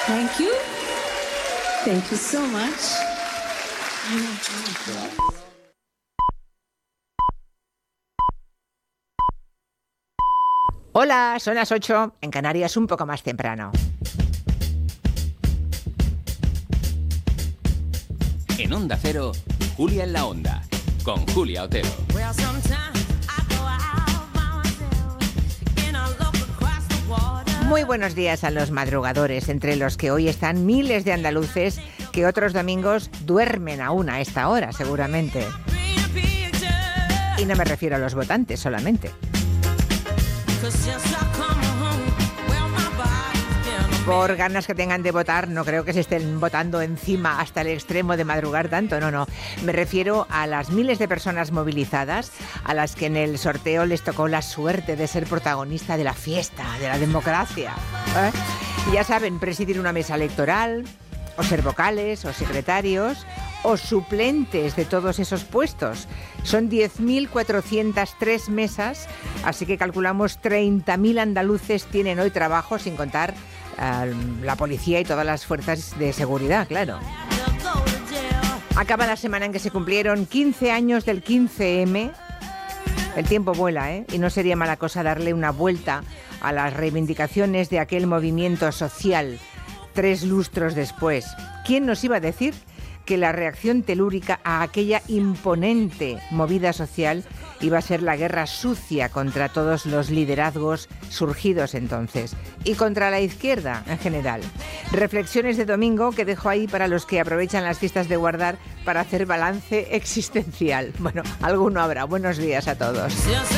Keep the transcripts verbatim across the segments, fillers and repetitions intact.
Thank you. Thank you so much. Hola, son las ocho, en Canarias un poco más temprano. En Onda Cero, Julia en la Onda, con Julia Otero. Muy buenos días a los madrugadores, entre los que hoy están miles de andaluces que otros domingos duermen aún a esta hora, seguramente. Y no me refiero a los votantes solamente. Por ganas que tengan de votar, no creo que se estén votando encima hasta el extremo de madrugar tanto, no, no. Me refiero a las miles de personas movilizadas, a las que en el sorteo les tocó la suerte de ser protagonista de la fiesta, de la democracia. ¿Eh? Ya saben, presidir una mesa electoral, o ser vocales, o secretarios, o suplentes de todos esos puestos. Son diez mil cuatrocientas tres mesas, así que calculamos treinta mil andaluces tienen hoy trabajo, sin contar uh, la policía y todas las fuerzas de seguridad, claro. Acaba la semana en que se cumplieron quince años del quince eme. El tiempo vuela, ¿eh? Y no sería mala cosa darle una vuelta a las reivindicaciones de aquel movimiento social tres lustros después. ¿Quién nos iba a decir que la reacción telúrica a aquella imponente movida social iba a ser la guerra sucia contra todos los liderazgos surgidos entonces y contra la izquierda en general? Reflexiones de domingo que dejo ahí para los que aprovechan las fiestas de guardar para hacer balance existencial. Bueno, alguno habrá. Buenos días a todos.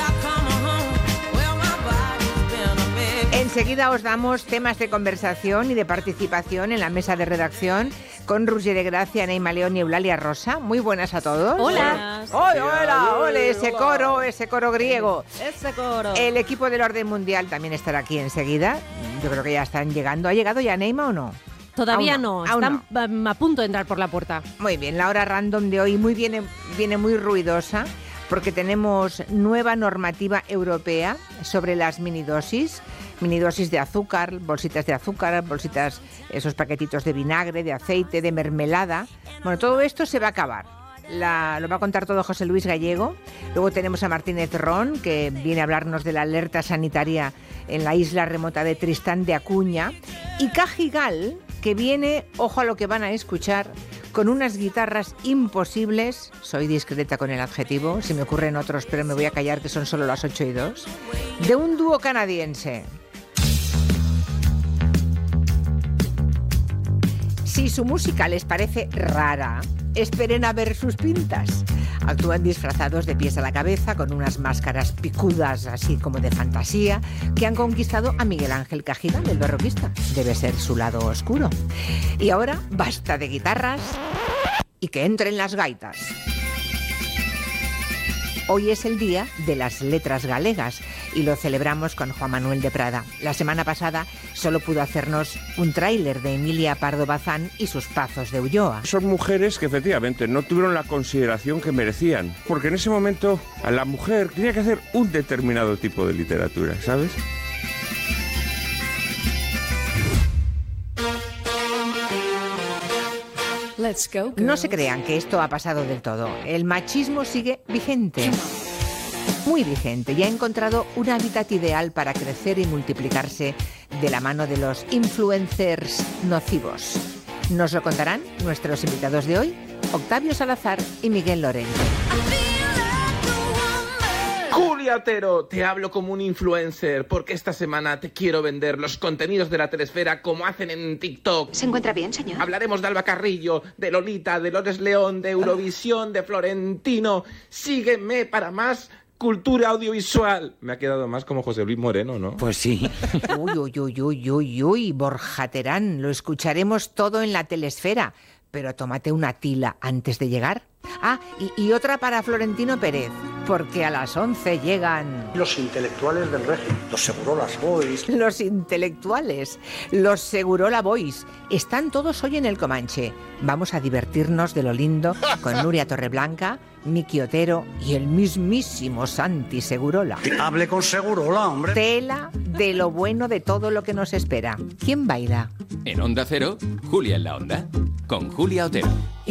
Enseguida os damos temas de conversación y de participación en la mesa de redacción con Roger de Gracia, Neima León y Eulalia Rosa. Muy buenas a todos. Hola. Hola, hola, hola, ese coro, ese coro griego. Ese coro. El equipo del orden mundial también estará aquí enseguida. Yo creo que ya están llegando. ¿Ha llegado ya Neima o no? Todavía no, no. Están no. a punto de entrar por la puerta. Muy bien, la hora random de hoy muy viene, viene muy ruidosa porque tenemos nueva normativa europea sobre las minidosis. Minidosis de azúcar, bolsitas de azúcar, bolsitas, esos paquetitos de vinagre, de aceite, de mermelada. Bueno, todo esto se va a acabar. La, lo va a contar todo José Luis Gallego. Luego tenemos a Martínez Ron, que viene a hablarnos de la alerta sanitaria en la isla remota de Tristán de Acuña. Y Cajigal, que viene, ojo a lo que van a escuchar, con unas guitarras imposibles. Soy discreta con el adjetivo, se me ocurren otros, pero me voy a callar que son solo las ocho y dos. De un dúo canadiense. Si su música les parece rara, esperen a ver sus pintas. Actúan disfrazados de pies a la cabeza, con unas máscaras picudas, así como de fantasía, que han conquistado a Miguel Ángel Cajigal, el barroquista. Debe ser su lado oscuro. Y ahora, basta de guitarras y que entren las gaitas. Hoy es el día de las letras galegas y lo celebramos con Juan Manuel de Prada. La semana pasada solo pudo hacernos un tráiler de Emilia Pardo Bazán y sus Pazos de Ulloa. Son mujeres que efectivamente no tuvieron la consideración que merecían, porque en ese momento a la mujer tenía que hacer un determinado tipo de literatura, ¿sabes? Let's go, no se crean que esto ha pasado del todo. El machismo sigue vigente. Muy vigente y ha encontrado un hábitat ideal para crecer y multiplicarse de la mano de los influencers nocivos. Nos lo contarán nuestros invitados de hoy, Octavio Salazar y Miguel Lorente. Julia Otero, te hablo como un influencer porque esta semana te quiero vender los contenidos de la telesfera como hacen en TikTok. ¿Se encuentra bien, señor? Hablaremos de Alba Carrillo, de Lolita, de Lourdes León, de Eurovisión, de Florentino. Sígueme para más cultura audiovisual. Me ha quedado más como José Luis Moreno, ¿no? Pues sí. Uy, uy, uy, uy, uy, uy, Borja Terán, lo escucharemos todo en la telesfera. pero tómate una tila antes de llegar. Ah, y, y otra para Florentino Pérez, porque a las once llegan... Los intelectuales del régimen, los Segurolas Boys. Los intelectuales, los Segurola Boys, están todos hoy en el Comanche. Vamos a divertirnos de lo lindo con Nuria Torreblanca, Miki Otero y el mismísimo Santi Segurola. Hable con Segurola, hombre. Tela de lo bueno de todo lo que nos espera. ¿Quién baila? En Onda Cero, Julia en la Onda, con Julia Otero.